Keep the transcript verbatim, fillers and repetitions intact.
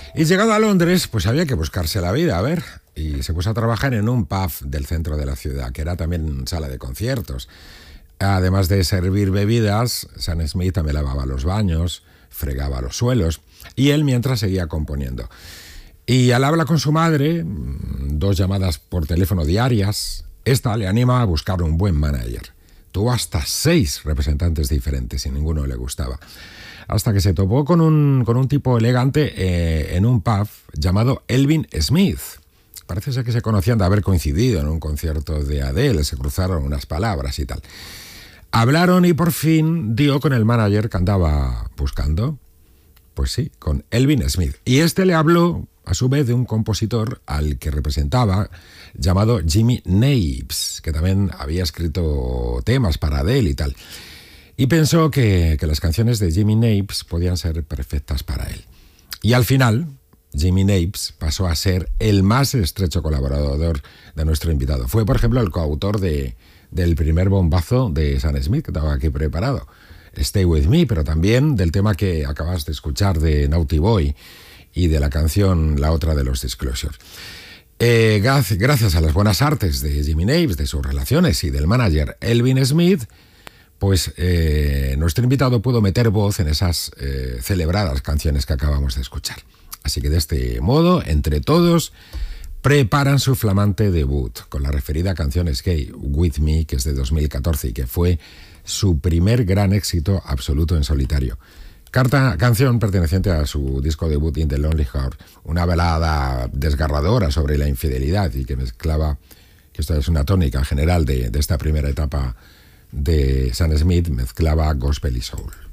Y llegado a Londres, pues había que buscarse la vida, a ver. Y se puso a trabajar en un pub del centro de la ciudad, que era también sala de conciertos. Además de servir bebidas, Sam Smith también lavaba los baños, fregaba los suelos, y él mientras seguía componiendo. Y al habla con su madre, dos llamadas por teléfono diarias, esta le anima a buscar un buen manager. Tuvo hasta seis representantes diferentes y ninguno le gustaba. Hasta que se topó con un, con un tipo elegante eh, en un pub llamado Elvin Smith. Parece ser que se conocían de haber coincidido en un concierto de Adele, se cruzaron unas palabras y tal. Hablaron y por fin dio con el manager que andaba buscando. Pues sí, con Elvin Smith. Y este le habló, a su vez, de un compositor al que representaba, llamado Jimmy Napes, que también había escrito temas para Adele y tal. Y pensó que, que las canciones de Jimmy Napes podían ser perfectas para él. Y al final, Jimmy Napes pasó a ser el más estrecho colaborador de nuestro invitado. Fue, por ejemplo, el coautor de, del primer bombazo de Sam Smith, que estaba aquí preparado, Stay With Me, pero también del tema que acabas de escuchar de Naughty Boy y de la canción La Otra de los Disclosure. Eh, gracias a las buenas artes de Jimmy Napes, de sus relaciones y del manager Elvin Smith, pues eh, nuestro invitado pudo meter voz en esas eh, celebradas canciones que acabamos de escuchar. Así que de este modo, entre todos, preparan su flamante debut con la referida canción Stay With Me, que es de dos mil catorce y que fue su primer gran éxito absoluto en solitario. Carta, canción perteneciente a su disco debut In the Lonely Heart, una balada desgarradora sobre la infidelidad y que mezclaba, que esto es una tónica general de, de esta primera etapa de Sam Smith, mezclaba gospel y soul.